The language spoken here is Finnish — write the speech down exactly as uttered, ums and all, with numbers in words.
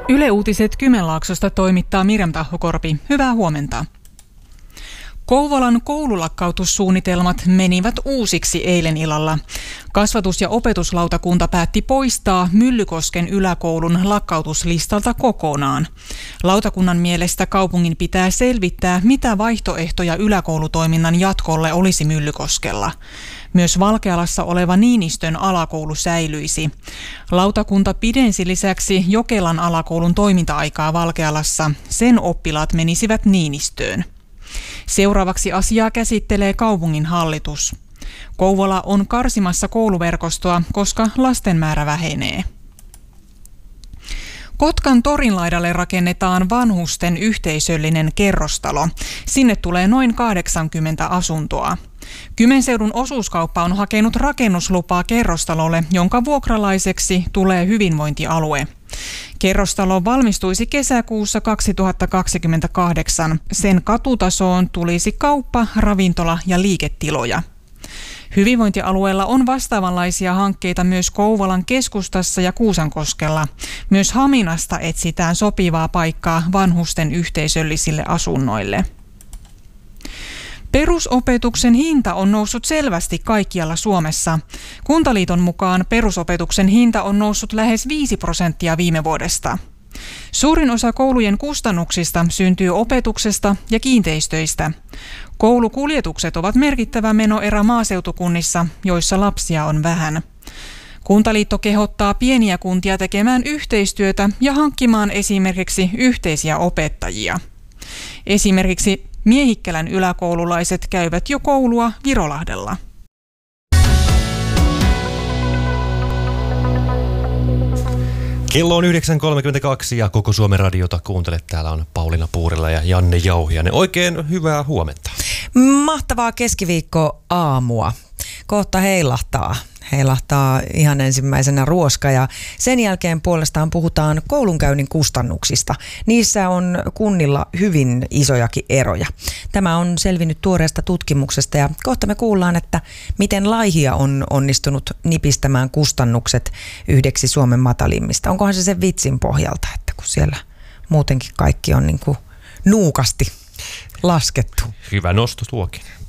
Yle Uutiset Kymenlaaksosta toimittaa Mirjam Tahokorpi. Hyvää huomenta. Kouvolan koululakkautussuunnitelmat menivät uusiksi eilen illalla. Kasvatus- ja opetuslautakunta päätti poistaa Myllykosken yläkoulun lakkautuslistalta kokonaan. Lautakunnan mielestä kaupungin pitää selvittää, mitä vaihtoehtoja yläkoulutoiminnan jatkolle olisi Myllykoskella. Myös Valkealassa oleva Niinistön alakoulu säilyisi. Lautakunta pidensi lisäksi Jokelan alakoulun toiminta-aikaa Valkealassa. Sen oppilaat menisivät Niinistöön. Seuraavaksi asiaa käsittelee kaupungin hallitus. Kouvola on karsimassa kouluverkostoa, koska lasten määrä vähenee. Kotkan torin laidalle rakennetaan vanhusten yhteisöllinen kerrostalo. Sinne tulee noin kahdeksankymmentä asuntoa. Kymenseudun osuuskauppa on hakenut rakennuslupaa kerrostalolle, jonka vuokralaiseksi tulee hyvinvointialue. Kerrostalo valmistuisi kesäkuussa kaksituhattakaksikymmentäkahdeksan. Sen katutasoon tulisi kauppa, ravintola ja liiketiloja. Hyvinvointialueella on vastaavanlaisia hankkeita myös Kouvolan keskustassa ja Kuusankoskella. Myös Haminasta etsitään sopivaa paikkaa vanhusten yhteisöllisille asunnoille. Perusopetuksen hinta on noussut selvästi kaikkialla Suomessa. Kuntaliiton mukaan perusopetuksen hinta on noussut lähes viisi prosenttia viime vuodesta. Suurin osa koulujen kustannuksista syntyy opetuksesta ja kiinteistöistä. Koulukuljetukset ovat merkittävä menoerä maaseutukunnissa, joissa lapsia on vähän. Kuntaliitto kehottaa pieniä kuntia tekemään yhteistyötä ja hankkimaan esimerkiksi yhteisiä opettajia. Esimerkiksi Miehikkälän yläkoululaiset käyvät jo koulua Virolahdella. Kello on yhdeksän kolmekymmentäkaksi ja koko Suomen radiota kuuntelet. Täällä on Pauliina Puurila ja Janne Jauhiainen. Oikein hyvää huomenta. Mahtavaa keskiviikko aamua. Kohta heilahtaa. Heilahtaa ihan ensimmäisenä ruoska ja sen jälkeen puolestaan puhutaan koulunkäynnin kustannuksista. Niissä on kunnilla hyvin isojakin eroja. Tämä on selvinnyt tuoreesta tutkimuksesta ja kohta me kuullaan, että miten Laihia on onnistunut nipistämään kustannukset yhdeksi Suomen matalimmista. Onkohan se sen vitsin pohjalta, että kun siellä muutenkin kaikki on niin kuin nuukasti laskettu. Hyvä nosto tuokin.